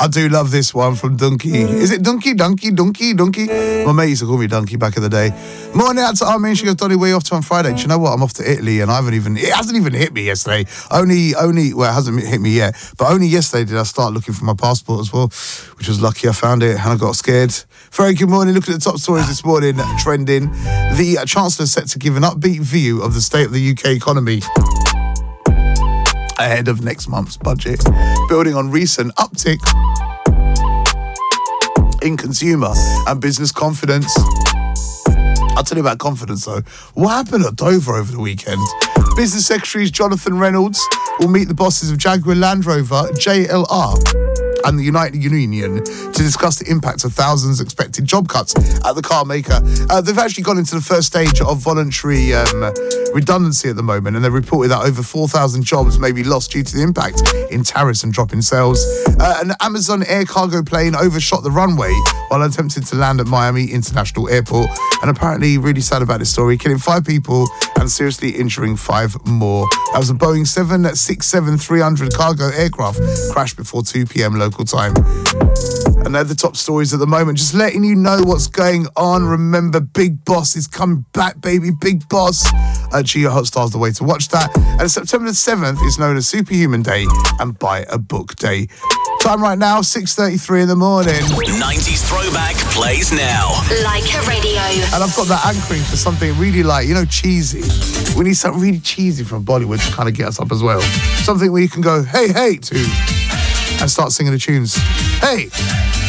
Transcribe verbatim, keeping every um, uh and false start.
I do love this one from Donkey. Is it Donkey? Donkey? Donkey? Donkey? My mate used to call me Donkey back in the day. Morning out to Armin. She goes, Donny, where are you off to on Friday? Do you know what? I'm off to Italy and I haven't even, it hasn't even hit me yesterday. Only, only, well, it hasn't hit me yet, but only yesterday did I start looking for my passport as well, which was lucky. I found it and I got scared. Very good morning. Look at the top stories this morning, trending. The uh, Chancellor set to give an upbeat view of the state of the U K economy ahead of next month's budget, building on recent uptick in consumer and business confidence. I'll tell you about confidence though. What happened at Dover over the weekend? Business Secretary Jonathan Reynolds will meet the bosses of Jaguar Land Rover, J L R, and the United Union to discuss the impact of thousands of expected job cuts at the car maker. Uh, they've actually gone into the first stage of voluntary um, redundancy at the moment, and they've reported that over four thousand jobs may be lost due to the impact in tariffs and drop in sales. Uh, an Amazon air cargo plane overshot the runway while attempting to land at Miami International Airport, and apparently really sad about this story, killing five people and seriously injuring five more. That was a Boeing seven sixty-seven three hundred cargo aircraft crashed before two p.m. local time. And they're the top stories at the moment. Just letting you know what's going on. Remember, Big Boss is coming back, baby. Big Boss. Uh, Geo Hotstar's the way to watch that. And September the seventh is known as Superhuman Day and Buy a Book Day. Time right now, six thirty-three in the morning. nineties Throwback plays now. Like a Radio. And I've got that anchoring for something really like, you know, cheesy. We need something really cheesy from Bollywood to kind of get us up as well. Something where you can go, hey, hey, to, and start singing the tunes. Hey.